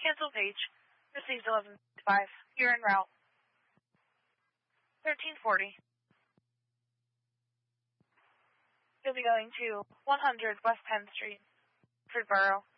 Cancel page. Received 11.5. You're en route. 1340. You'll be going to 100 West 10th Street, Borough.